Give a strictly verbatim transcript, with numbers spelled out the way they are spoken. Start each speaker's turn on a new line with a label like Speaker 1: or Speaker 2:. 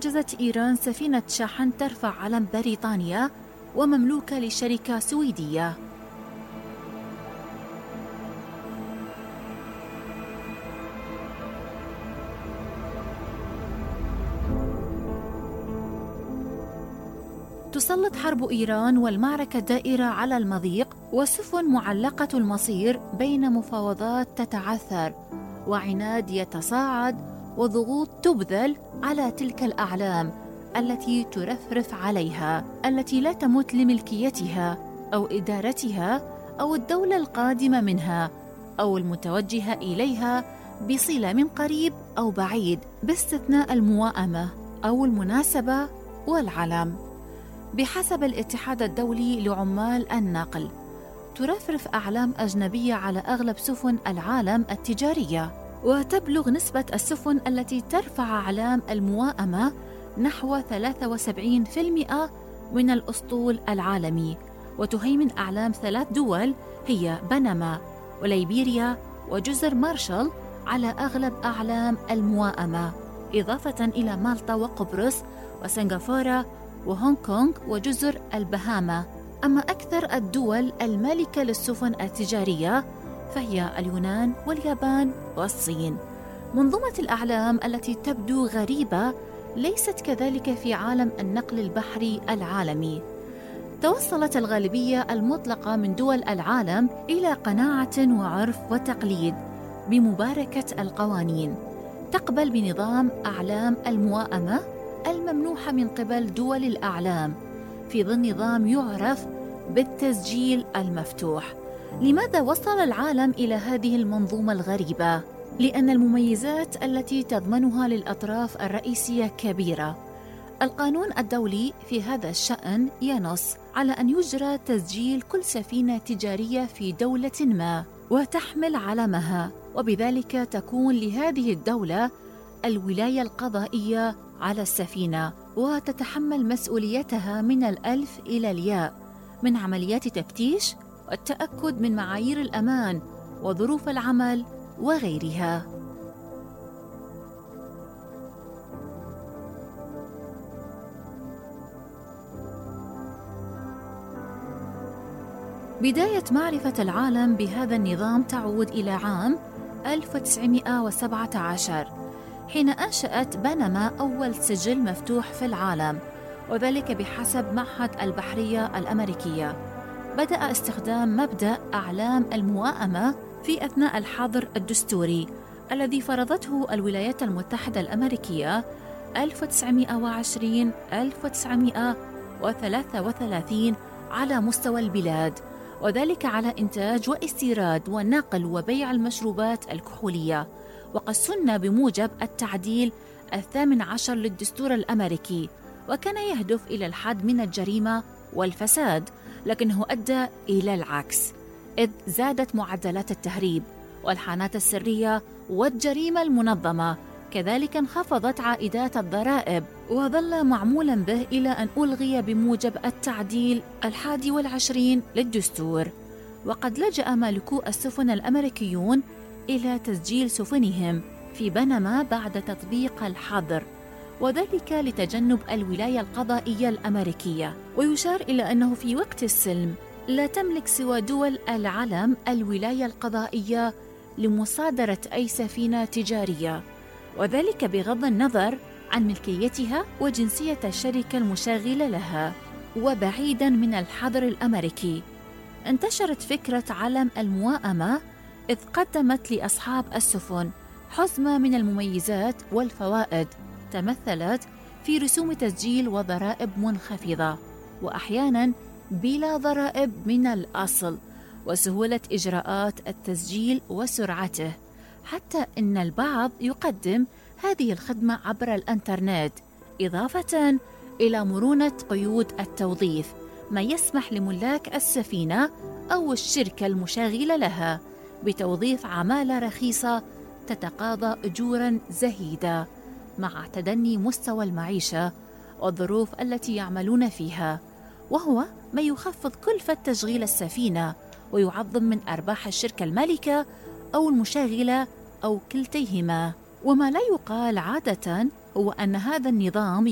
Speaker 1: أنجزت إيران سفينة شحن ترفع علم بريطانيا ومملوكة لشركة سويدية. تسلط حرب إيران والمعركة الدائرة على المضيق، وسفن معلقة المصير بين مفاوضات تتعثر وعناد يتصاعد وضغوط تبذل على تلك الأعلام التي ترفرف عليها، التي لا تمت لملكيتها أو إدارتها أو الدولة القادمة منها أو المتوجهة إليها بصلة من قريب أو بعيد، باستثناء الموائمة أو المناسبة والعلم. بحسب الاتحاد الدولي لعمال النقل، ترفرف أعلام أجنبية على أغلب سفن العالم التجارية، وتبلغ نسبة السفن التي ترفع أعلام الموائمة نحو ثلاثة وسبعين بالمئة من الأسطول العالمي، وتهيمن أعلام ثلاث دول هي بنما وليبيريا وجزر مارشال على أغلب أعلام الموائمة، إضافة إلى مالطا وقبرص وسنغافورة وهونغ كونغ وجزر البهاما. أما أكثر الدول المالكة للسفن التجارية فهي اليونان واليابان والصين. منظومة الأعلام التي تبدو غريبة ليست كذلك في عالم النقل البحري العالمي. توصلت الغالبية المطلقة من دول العالم إلى قناعة وعرف وتقليد بمباركة القوانين تقبل بنظام أعلام الموائمة الممنوحة من قبل دول الأعلام في ظل نظام يعرف بالتسجيل المفتوح. لماذا وصل العالم إلى هذه المنظومة الغريبة؟ لأن المميزات التي تضمنها للأطراف الرئيسية كبيرة. القانون الدولي في هذا الشأن ينص على أن يجرى تسجيل كل سفينة تجارية في دولة ما وتحمل علمها، وبذلك تكون لهذه الدولة الولاية القضائية على السفينة، وتتحمل مسؤوليتها من الألف إلى الياء من عمليات تفتيش والتأكد من معايير الأمان وظروف العمل وغيرها. بداية معرفة العالم بهذا النظام تعود إلى عام ألف وتسعمائة وسبعة عشر، حين أنشأت بنما أول سجل مفتوح في العالم، وذلك بحسب معهد البحرية الأمريكية. بدأ استخدام مبدأ أعلام الموائمة في أثناء الحظر الدستوري الذي فرضته الولايات المتحدة الأمريكية ألف وتسعمائة وعشرين إلى ألف وتسعمائة وثلاثة وثلاثين على مستوى البلاد، وذلك على إنتاج واستيراد ونقل وبيع المشروبات الكحولية، وقد سن بموجب التعديل الثامن عشر للدستور الأمريكي، وكان يهدف إلى الحد من الجريمة والفساد، لكنه أدى إلى العكس، إذ زادت معدلات التهريب والحانات السرية والجريمة المنظمة. كذلك انخفضت عائدات الضرائب، وظل معمولا به إلى أن ألغي بموجب التعديل الحادي والعشرين للدستور. وقد لجأ مالكو السفن الأمريكيون إلى تسجيل سفنهم في بنما بعد تطبيق الحظر، وذلك لتجنب الولاية القضائية الأمريكية. ويشار إلى أنه في وقت السلم لا تملك سوى دول العلم الولاية القضائية لمصادرة أي سفينة تجارية، وذلك بغض النظر عن ملكيتها وجنسية الشركة المشغلة لها. وبعيداً من الحظر الأمريكي، انتشرت فكرة علم الموائمة، إذ قدمت لأصحاب السفن حزمة من المميزات والفوائد تمثلت في رسوم تسجيل وضرائب منخفضة، وأحياناً بلا ضرائب من الأصل، وسهولة إجراءات التسجيل وسرعته، حتى إن البعض يقدم هذه الخدمة عبر الإنترنت، إضافة إلى مرونة قيود التوظيف، ما يسمح لملاك السفينة أو الشركة المشغلة لها بتوظيف عمالة رخيصة تتقاضى أجوراً زهيدة مع تدني مستوى المعيشة والظروف التي يعملون فيها، وهو ما يخفض كلفة تشغيل السفينة ويعظم من أرباح الشركة المالكة أو المشغلة أو كلتيهما. وما لا يقال عادة هو أن هذا النظام